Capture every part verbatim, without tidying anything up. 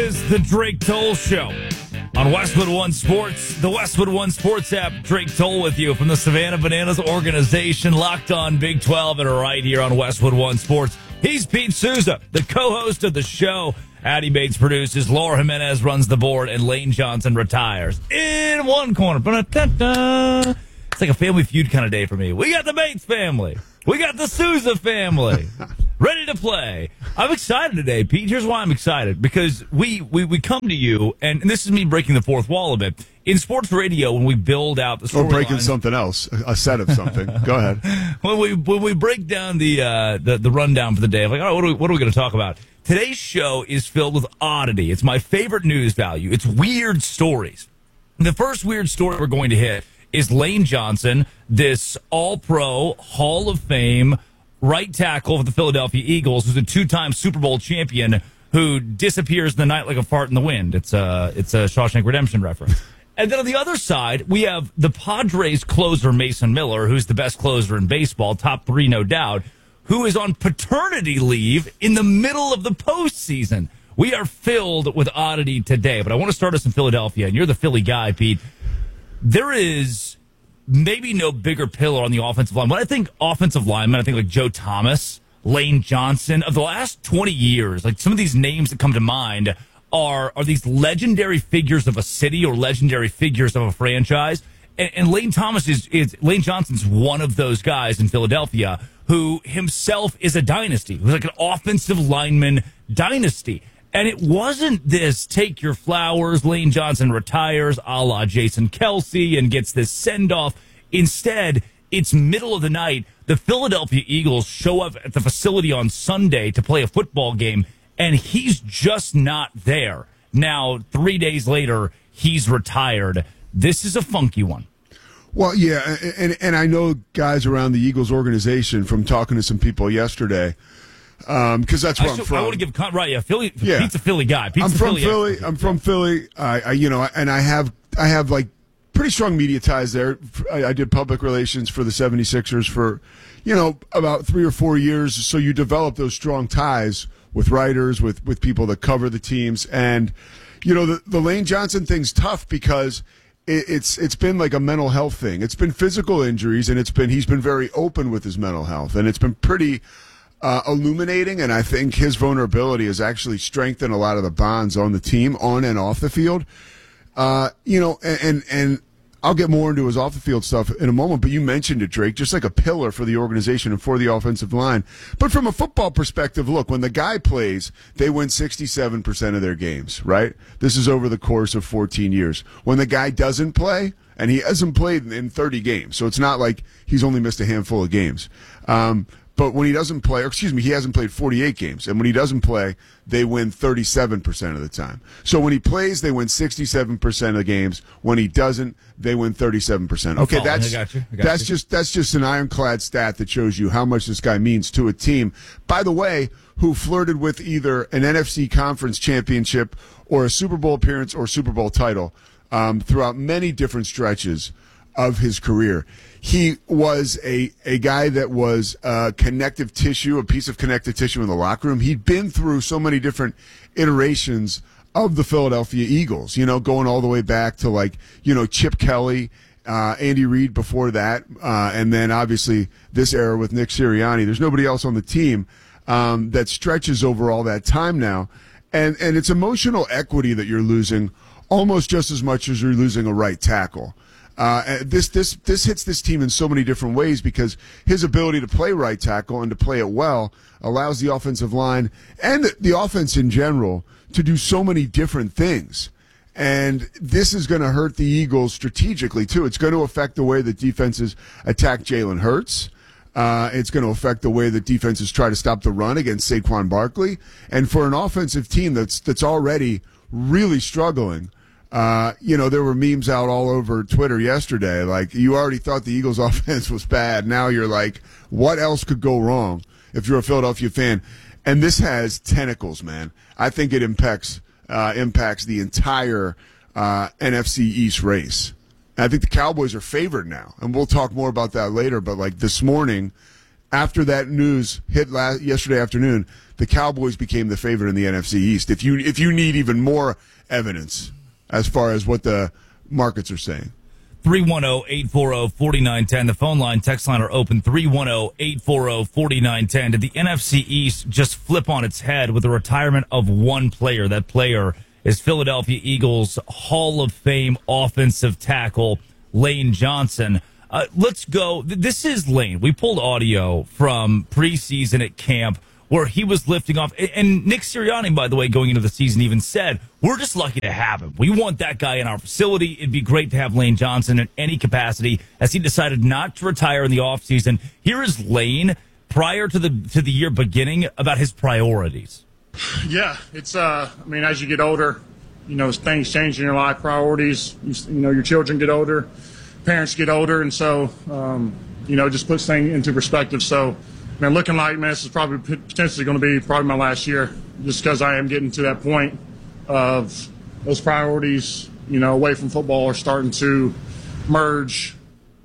is the Drake Toll Show on Westwood One Sports, the Westwood One Sports app. Drake Toll with you from the Savannah Bananas organization, Locked On Big twelve, and right here on Westwood One Sports. He's Pete Souza, the co-host of the show. Addie Bates produces, Laura Jimenez runs the board, and Lane Johnson retires in one corner. It's like a Family Feud kind of day for me. We got the Bates family. We got the Souza family ready to play. I'm excited today, Pete. Here's why I'm excited. Because we, we, we come to you, and, and this is me breaking the fourth wall a bit. In sports radio, when we build out the story Or breaking line, something else, a set of something. Go ahead. When we when we break down the uh, the, the rundown for the day, I'm like, all right, what are we, what are we going to talk about? Today's show is filled with oddity. It's my favorite news value. It's weird stories. The first weird story we're going to hit is Lane Johnson, this all-pro, Hall of Fame right tackle for the Philadelphia Eagles, who's a two-time Super Bowl champion, who disappears in the night like a fart in the wind. It's a, it's a Shawshank Redemption reference. And then on the other side, we have the Padres closer, Mason Miller, who's the best closer in baseball, top three, no doubt, who is on paternity leave in the middle of the postseason. We are filled with oddity today, but I want to start us in Philadelphia, and you're the Philly guy, Pete. There is maybe no bigger pillar on the offensive line. When I think offensive linemen, I think like Joe Thomas, Lane Johnson. Of the last twenty years, like some of these names that come to mind are are these legendary figures of a city or legendary figures of a franchise. And, and Lane Thomas is, is Lane Johnson's one of those guys in Philadelphia who himself is a dynasty, who's like an offensive lineman dynasty. And it wasn't this take your flowers, Lane Johnson retires a la Jason Kelsey and gets this send-off. Instead, it's middle of the night. The Philadelphia Eagles show up at the facility on Sunday to play a football game, and he's just not there. Now, three days later, he's retired. This is a funky one. Well, yeah, and and I know guys around the Eagles organization from talking to some people yesterday, because um, that's where I I'm should, from. I want to give con- right, yeah, Philly. Yeah. Pete's a Philly guy. Pete's I'm a from Philly. Philly. Expert. I'm from Philly. I, I, you know, and I have I have like pretty strong media ties there. I, I did public relations for the seventy-sixers for, you know, about three or four years. So you develop those strong ties with writers, with with people that cover the teams, and you know the the Lane Johnson thing's tough because it, it's it's been like a mental health thing. It's been physical injuries, and it's been he's been very open with his mental health, and it's been pretty uh, illuminating. And I think his vulnerability has actually strengthened a lot of the bonds on the team, on and off the field. Uh, you know, and, and and I'll get more into his off the field stuff in a moment. But you mentioned it, Drake, just like a pillar for the organization and for the offensive line. But from a football perspective, look, when the guy plays, they win sixty-seven percent of their games, right? This is over the course of fourteen years. When the guy doesn't play, and he hasn't played in thirty games, so it's not like he's only missed a handful of games. Um, but when he doesn't play, or excuse me, he hasn't played forty-eight games. And when he doesn't play, they win thirty-seven percent of the time. So when he plays, they win sixty-seven percent of the games. When he doesn't, they win thirty-seven percent. Okay, that's I got you. I got that's you. just that's just an ironclad stat that shows you how much this guy means to a team. By the way, who flirted with either an N F C conference championship or a Super Bowl appearance or Super Bowl title um, throughout many different stretches of his career. He was a, a guy that was uh, connective tissue, a piece of connective tissue in the locker room. He'd been through so many different iterations of the Philadelphia Eagles, you know, going all the way back to like, you know, Chip Kelly, uh, Andy Reid before that, uh, and then obviously this era with Nick Sirianni. There's nobody else on the team um, that stretches over all that time now. And, and it's emotional equity that you're losing almost just as much as you're losing a right tackle. Uh, this this this hits this team in so many different ways because his ability to play right tackle and to play it well allows the offensive line and the, the offense in general to do so many different things. And this is going to hurt the Eagles strategically, too. It's going to affect the way that defenses attack Jalen Hurts. Uh, it's going to affect the way that defenses try to stop the run against Saquon Barkley. And for an offensive team that's that's already really struggling, Uh, you know, there were memes out all over Twitter yesterday. Like, you already thought the Eagles' offense was bad. Now you're like, what else could go wrong if you're a Philadelphia fan? And this has tentacles, man. I think it impacts uh, impacts the entire uh, N F C East race. And I think the Cowboys are favored now. And we'll talk more about that later. But, like, this morning, after that news hit last, yesterday afternoon, the Cowboys became the favorite in the N F C East. If you if you need even more evidence as far as what the markets are saying. three one zero, eight four zero, four nine one zero. The phone line, text line are open. three one zero, eight four zero, four nine one zero. Did the N F C East just flip on its head with the retirement of one player? That player is Philadelphia Eagles Hall of Fame offensive tackle Lane Johnson. Uh, let's go. This is Lane. We pulled audio from preseason at camp where he was lifting off. And Nick Sirianni, by the way, going into the season even said, we're just lucky to have him. We want that guy in our facility. It'd be great to have Lane Johnson in any capacity as he decided not to retire in the offseason. Here is Lane prior to the to the year beginning about his priorities. Yeah, it's, uh, I mean, as you get older, you know, things change in your life, priorities, you, you know, your children get older, parents get older, and so, um, you know, just puts things into perspective. So, man, looking like, man, this is probably potentially going to be probably my last year just because I am getting to that point of those priorities, you know, away from football are starting to merge.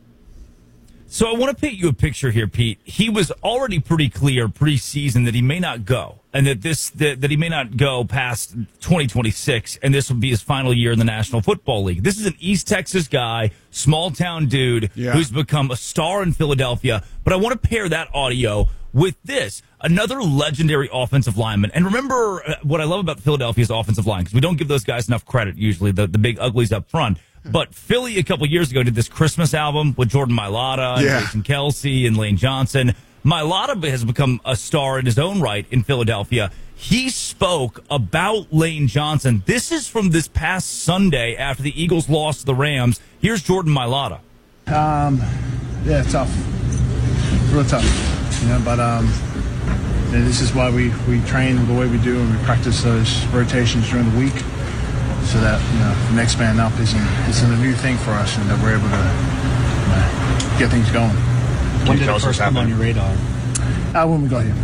So I want to paint you a picture here, Pete. He was already pretty clear preseason that he may not go, and that this that, that he may not go past twenty twenty-six, and this will be his final year in the National Football League. This is an East Texas guy, small town dude yeah. who's become a star in Philadelphia. But I want to pair that audio with this, another legendary offensive lineman. And remember what I love about Philadelphia's offensive line, because we don't give those guys enough credit usually, the, the big uglies up front. But Philly a couple years ago did this Christmas album with Jordan Mailata and yeah. Jason Kelsey and Lane Johnson. Mailata has become a star in his own right in Philadelphia. He spoke about Lane Johnson. This is from this past Sunday after the Eagles lost to the Rams. Here's Jordan Mailata. Um, yeah, tough. Real tough. You know, but um, you know, this is why we, we train the way we do and we practice those rotations during the week, so that, you know, the next man up isn't isn't a new thing for us, and that we're able to, you know, get things going. When did it first come on your radar? Uh, when we got here.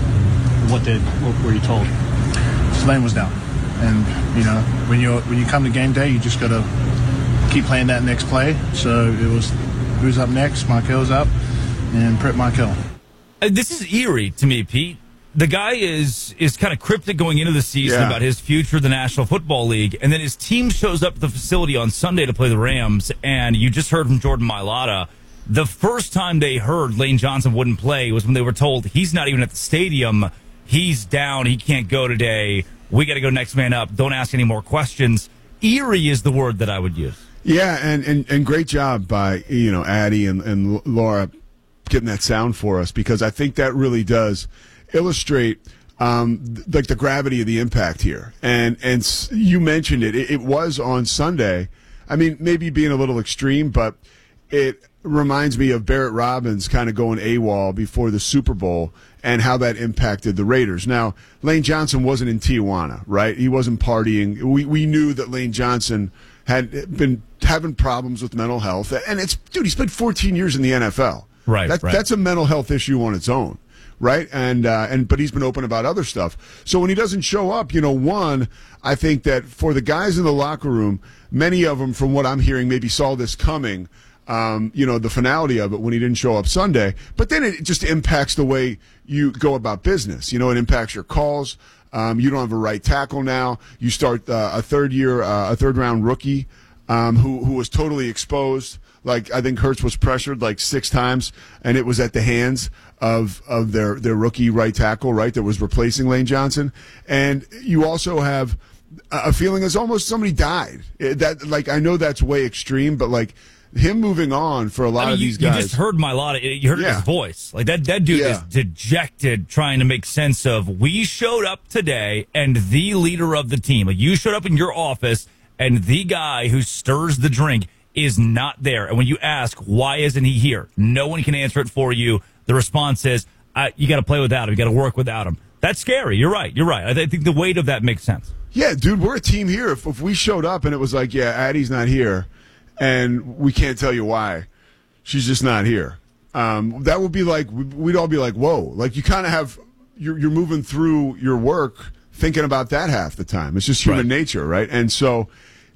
What did what were you told? Lane was down, and you know, when you when you come to game day, you just got to keep playing that next play. So it was who's up next? Michael's up, and Prep Michael. Uh, this is eerie to me, Pete. The guy is is kind of cryptic going into the season yeah. about his future in the National Football League, and then his team shows up at the facility on Sunday to play the Rams, and you just heard from Jordan Mailata. The first time they heard Lane Johnson wouldn't play was when they were told he's not even at the stadium. He's down. He can't go today. We got to go next man up. Don't ask any more questions. Eerie is the word that I would use. Yeah, and, and, and great job by, you know, Addie and, and Laura getting that sound for us, because I think that really does illustrate um, th- like the gravity of the impact here. And and s- you mentioned it. it. It was on Sunday. I mean, maybe being a little extreme, but it reminds me of Barrett Robbins kind of going AWOL before the Super Bowl and how that impacted the Raiders. Now, Lane Johnson wasn't in Tijuana, right? He wasn't partying. We we knew that Lane Johnson had been having problems with mental health. And it's, dude, he spent fourteen years in the N F L. Right, that, right. That's a mental health issue on its own. Right. And, uh, and, but he's been open about other stuff. So when he doesn't show up, you know, one, I think that for the guys in the locker room, many of them, from what I'm hearing, maybe saw this coming, um, you know, the finality of it when he didn't show up Sunday. But then it just impacts the way you go about business. You know, it impacts your calls. Um, you don't have a right tackle now. You start uh, a third year, uh, a third round rookie um, who, who was totally exposed. Like, I think Hurts was pressured like six times, and it was at the hands of of their, their rookie right tackle, right, that was replacing Lane Johnson. And you also have a feeling as almost somebody died. That, like, I know that's way extreme, but, like, him moving on for a lot I mean, of you, these guys. You just heard Mailata. You heard Yeah. his voice. Like, that, that dude Yeah. is dejected, trying to make sense of, we showed up today, and the leader of the team, like, you showed up in your office, and the guy who stirs the drink is not there. And when you ask, why isn't he here? No one can answer it for you. The response is, I, you got to play without him. You got to work without him. That's scary. You're right. You're right. I think the weight of that makes sense. Yeah, dude, we're a team here. If, if we showed up and it was like, yeah, Addie's not here, and we can't tell you why, she's just not here, um, that would be like, we'd all be like, whoa. Like, you kind of have, you're, you're moving through your work thinking about that half the time. It's just human Right. nature, right? And so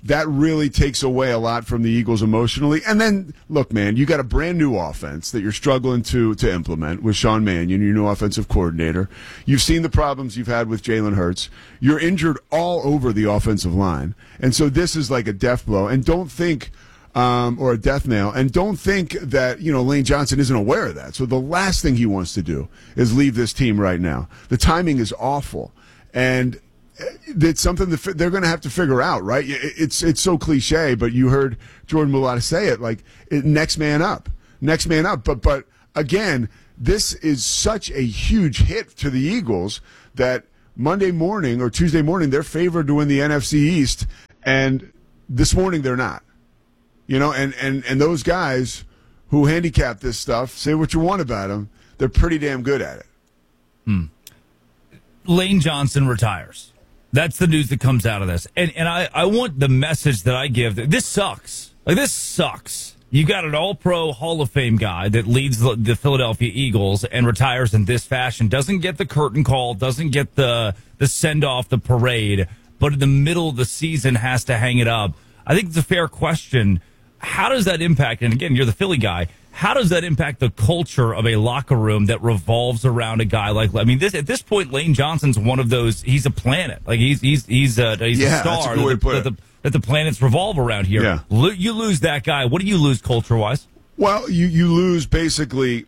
that really takes away a lot from the Eagles emotionally. And then, look, man, you got a brand new offense that you're struggling to to implement with Sean Mannion, your new offensive coordinator. You've seen the problems you've had with Jalen Hurts. You're injured all over the offensive line. And so this is like a death blow. And don't think, um, or a death nail, and don't think that, you know, Lane Johnson isn't aware of that. So the last thing he wants to do is leave this team right now. The timing is awful. And it's something that they're going to have to figure out, right? It's it's so cliche, but you heard Jordan Mailata say it, like, it, next man up, next man up. But but again, this is such a huge hit to the Eagles that Monday morning or Tuesday morning they're favored to win the N F C East, and this morning they're not. You know, and and and those guys who handicap this stuff, say what you want about them, they're pretty damn good at it. Hmm. Lane Johnson retires. That's the news that comes out of this. And and I, I want the message that I give. This sucks. Like, this sucks. You got an all-pro Hall of Fame guy that leads the, the Philadelphia Eagles and retires in this fashion, doesn't get the curtain call, doesn't get the, the send-off, the parade, but in the middle of the season has to hang it up. I think it's a fair question. How does that impact, and again, you're the Philly guy, how does that impact the culture of a locker room that revolves around a guy like, I mean, this at this point, Lane Johnson's one of those, he's a planet. Like, he's he's he's a, he's yeah, a star that's a good way that, to put that, it. the, that the planets revolve around here. Yeah. Lo- you lose that guy. What do you lose culture-wise? Well, you, you lose basically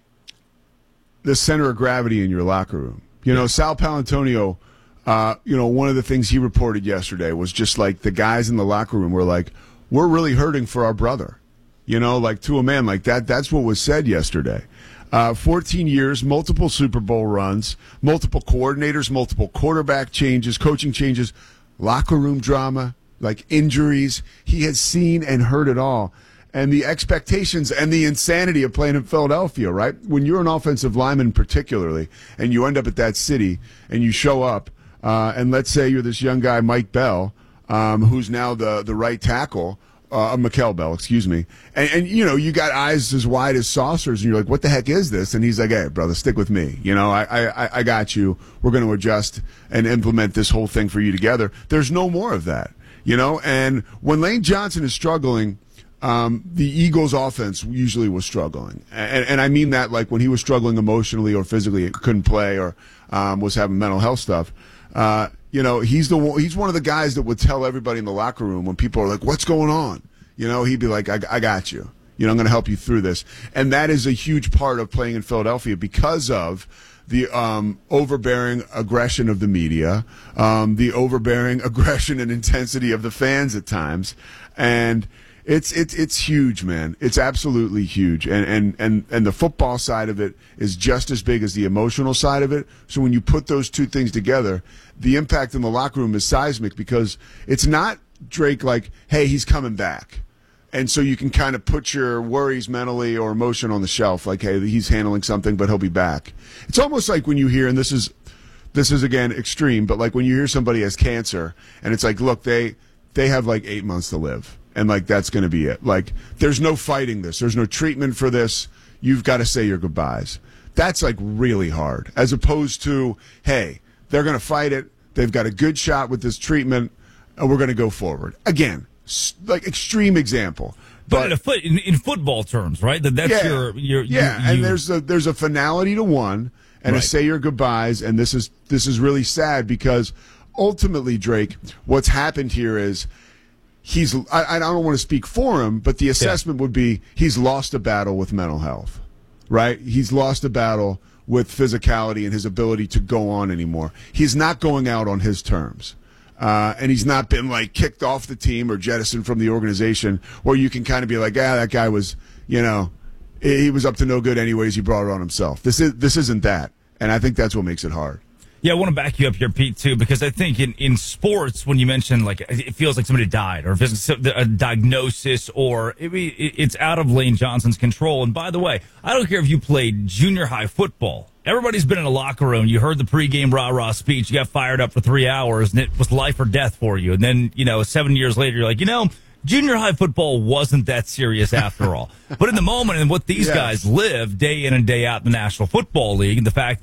the center of gravity in your locker room. You know, Sal Palantonio, uh, you know, one of the things he reported yesterday was just like the guys in the locker room were like, we're really hurting for our brother. You know, like, to a man like that. That's what was said yesterday. Uh, fourteen years, multiple Super Bowl runs, multiple coordinators, multiple quarterback changes, coaching changes, locker room drama, like injuries. He has seen and heard it all. And the expectations and the insanity of playing in Philadelphia, right? When you're an offensive lineman particularly, and you end up at that city, and you show up, uh, and let's say you're this young guy, Mike Bell, um, who's now the, the right tackle, Uh, Mikel Bell, excuse me. And, and, you know, you got eyes as wide as saucers, and you're like, what the heck is this? And he's like, hey, brother, stick with me. You know, I, I, I got you. We're going to adjust and implement this whole thing for you together. There's no more of that, you know? And when Lane Johnson is struggling, um, the Eagles' offense usually was struggling. And, and I mean that, like, when he was struggling emotionally or physically, couldn't play or um, was having mental health stuff. Uh, you know, he's the he's one of the guys that would tell everybody in the locker room when people are like, what's going on? You know, he'd be like, I, I got you. You know, I'm going to help you through this. And that is a huge part of playing in Philadelphia because of the um, overbearing aggression of the media, um, the overbearing aggression and intensity of the fans at times. And it's it's it's huge, man. It's absolutely huge. And, and, and, and the football side of it is just as big as the emotional side of it. So when you put those two things together, the impact in the locker room is seismic because it's not, Drake, like, hey, he's coming back. And so you can kind of put your worries mentally or emotion on the shelf, like, hey, he's handling something, but he'll be back. It's almost like when you hear, and this is, this is again extreme, but like when you hear somebody has cancer and it's like, look, they, they have like eight months to live. And like, that's going to be it. Like, there's no fighting this. There's no treatment for this. You've got to say your goodbyes. That's like really hard, as opposed to, hey, they're going to fight it. They've got a good shot with this treatment, and we're going to go forward. Again, like extreme example. But, But in, a foot, in, in football terms, right? That that's yeah, your, your yeah. you, and you, there's a there's a finality to one, and Right. a say your goodbyes. And this is this is really sad because ultimately, Drake, what's happened here is he's. I, I don't want to speak for him, but the assessment would be he's lost a battle with mental health, right? He's lost a battle with physicality and his ability to go on anymore. He's not going out on his terms. Uh, and he's not been like kicked off the team or jettisoned from the organization, where you can kind of be like, ah, that guy was, you know, he was up to no good anyways. He brought it on himself. This is this isn't that, and I think that's what makes it hard. Yeah, I want to back you up here, Pete, too, because I think in, in sports, when you mention, like, it feels like somebody died, or if it's a diagnosis, or it, it's out of Lane Johnson's control. And by the way, I don't care if you played junior high football. Everybody's been in a locker room. You heard the pregame rah-rah speech. You got fired up for three hours, and it was life or death for you. And then, you know, seven years later, you're like, you know, junior high football wasn't that serious after all. But in the moment, and what these Yes. guys live day in and day out in the National Football League, and the fact that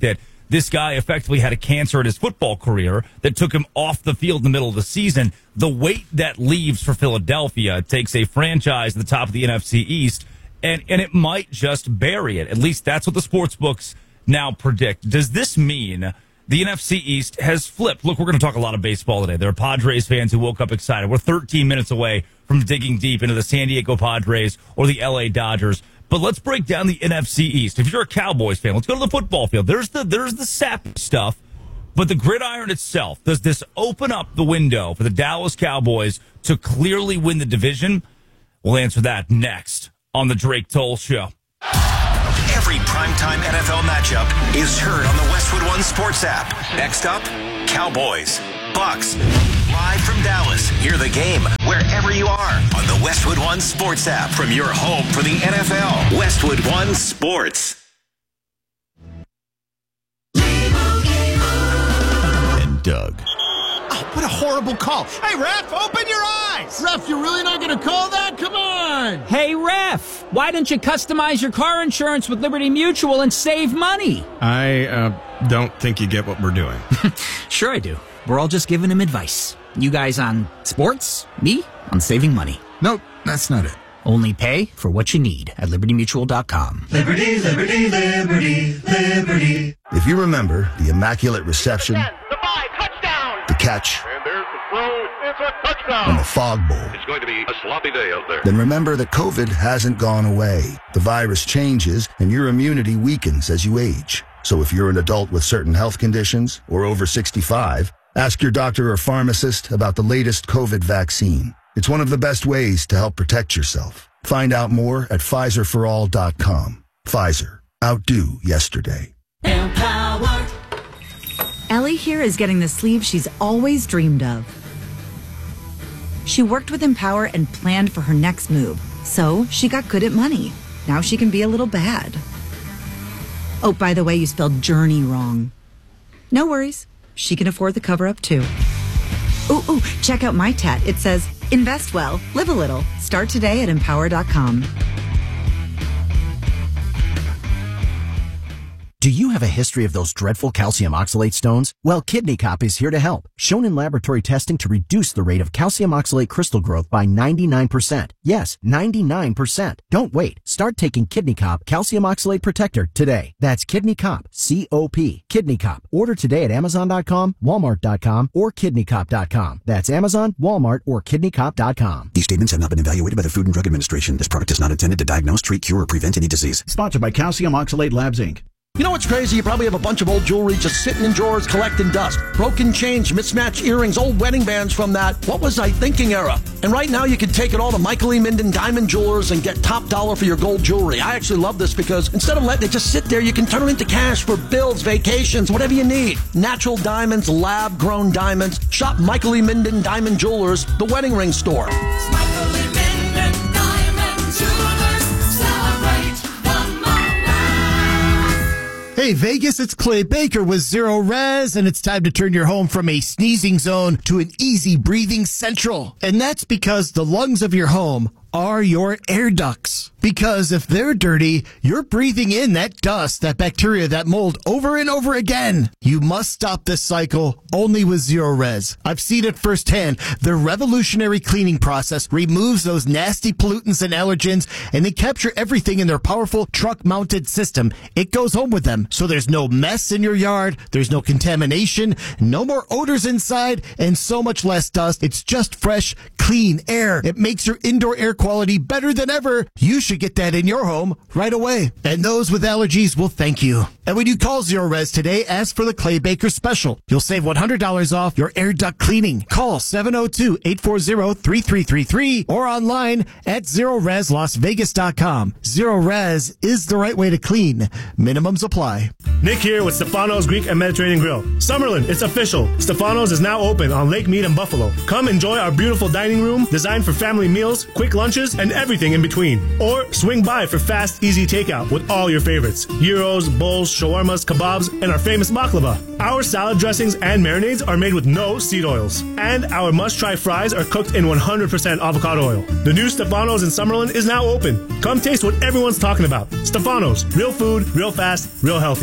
This guy effectively had a cancer in his football career that took him off the field in the middle of the season. The weight that leaves for Philadelphia takes a franchise at the top of the N F C East, and, and it might just bury it. At least that's what the sports books now predict. Does this mean the N F C East has flipped? Look, we're going to talk a lot of baseball today. There are Padres fans who woke up excited. We're thirteen minutes away from digging deep into the San Diego Padres or the L A Dodgers. But let's break down the N F C East. If you're a Cowboys fan, let's go to the football field. There's the there's the sap stuff, but the gridiron itself, does this open up the window for the Dallas Cowboys to clearly win the division? We'll answer that next on the Drake Toll Show. Every primetime N F L matchup is heard on the Westwood One Sports app. Next up, Cowboys, Bucks. Live from Dallas, hear the game wherever you are on the Westwood One Sports app from your home for the N F L. Westwood One Sports. And Doug. Oh, what a horrible call. Hey, ref, open your eyes. Ref, you're really not going to call that? Come on. Hey, ref, why don't you customize your car insurance with Liberty Mutual and save money? I uh, don't think you get what we're doing. Sure I do. We're all just giving him advice. You guys on sports, me on saving money. Nope, that's not it. Only pay for what you need at liberty mutual dot com. Liberty, liberty, liberty, liberty. If you remember the Immaculate Reception, The five, touchdown. the catch, And there's the throw. It's a touchdown. and the Fog Bowl, It's going to be a sloppy day out there. then remember that COVID hasn't gone away. The virus changes, and your immunity weakens as you age. So if you're an adult with certain health conditions or over sixty-five, ask your doctor or pharmacist about the latest COVID vaccine. It's one of the best ways to help protect yourself. Find out more at Pfizer for all dot com. Pfizer. Outdo yesterday. Empower. Ellie here is getting the sleeve she's always dreamed of. She worked with Empower and planned for her next move, so she got good at money. Now she can be a little bad. Oh, by the way, you spelled journey wrong. No worries. She can afford the cover-up, too. Ooh, ooh, check out my tat. It says, invest well, live a little. Start today at empower dot com. Do you have a history of those dreadful calcium oxalate stones? Well, Kidney Cop is here to help. Shown in laboratory testing to reduce the rate of calcium oxalate crystal growth by ninety-nine percent. Yes, ninety-nine percent. Don't wait. Start taking Kidney Cop Calcium Oxalate Protector today. That's Kidney Cop, C O P. Kidney Cop. Order today at amazon dot com, walmart dot com, or kidney cop dot com. That's Amazon, Walmart, or kidney cop dot com. These statements have not been evaluated by the Food and Drug Administration. This product is not intended to diagnose, treat, cure, or prevent any disease. Sponsored by Calcium Oxalate Labs, Incorporated. You know what's crazy? You probably have a bunch of old jewelry just sitting in drawers collecting dust. Broken chains, mismatched earrings, old wedding bands from that what was I thinking era. And right now you can take it all to Michael E. Minden Diamond Jewelers and get top dollar for your gold jewelry. I actually love this because instead of letting it just sit there, you can turn it into cash for bills, vacations, whatever you need. Natural diamonds, lab-grown diamonds. Shop Michael E. Minden Diamond Jewelers, the wedding ring store. Michael E. Minden Diamond Jewelers. Celebrate the moment. Hey Vegas, it's Clay Baker with Zero Res, and it's time to turn your home from a sneezing zone to an easy breathing central. And that's because the lungs of your home are your air ducts. Because if they're dirty, you're breathing in that dust, that bacteria, that mold over and over again. You must stop this cycle only with Zero Res. I've seen it firsthand. Their revolutionary cleaning process removes those nasty pollutants and allergens, and they capture everything in their powerful truck-mounted system. It goes home with them, so there's no mess in your yard, there's no contamination, no more odors inside, and so much less dust. It's just fresh, clean air. It makes your indoor air quality better than ever. You should get that in your home right away. And those with allergies will thank you. And when you call Zero Res today, ask for the Clay Baker special. You'll save one hundred dollars off your air duct cleaning. Call seven oh two, eight four zero, three three three three or online at zero res las vegas dot com. Zero Res is the right way to clean. Minimums apply. Nick here with Stefano's Greek and Mediterranean Grill. Summerlin, it's official. Stefano's is now open on Lake Mead and Buffalo. Come enjoy our beautiful dining room designed for family meals, quick lunches, and everything in between. Or swing by for fast, easy takeout with all your favorites. Gyros, bowls, shawarmas, kebabs, and our famous baklava. Our salad dressings and marinades are made with no seed oils. And our must-try fries are cooked in one hundred percent avocado oil. The new Stefano's in Summerlin is now open. Come taste what everyone's talking about. Stefano's, real food, real fast, real healthy.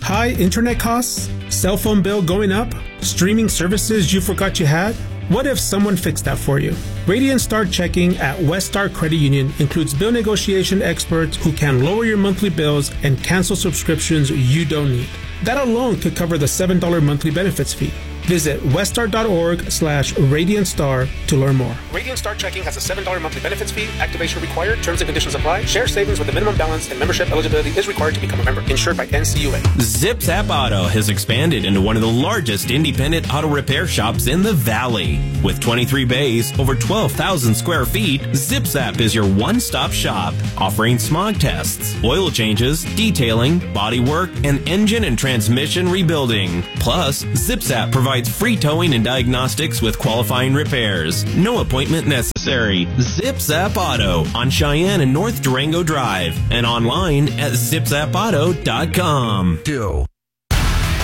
High internet costs? Cell phone bill going up? Streaming services you forgot you had? What if someone fixed that for you? Radiant Star Checking at West Star Credit Union includes bill negotiation experts who can lower your monthly bills and cancel subscriptions you don't need. That alone could cover the seven dollars monthly benefits fee. Visit weststar.org slash Radiant Star to learn more. Radiant Star Checking has a seven dollars monthly benefits fee. Activation required. Terms and conditions apply. Share savings with a minimum balance and membership eligibility is required to become a member. Insured by N C U A. ZipZap Auto has expanded into one of the largest independent auto repair shops in the Valley. With twenty-three bays, over twelve thousand square feet, ZipZap is your one-stop shop, offering smog tests, oil changes, detailing, body work, and engine and transmission rebuilding. Plus, ZipZap provides free towing and diagnostics with qualifying repairs. No appointment necessary. ZipZap Auto on Cheyenne and North Durango Drive and online at zip zap auto dot com. Do.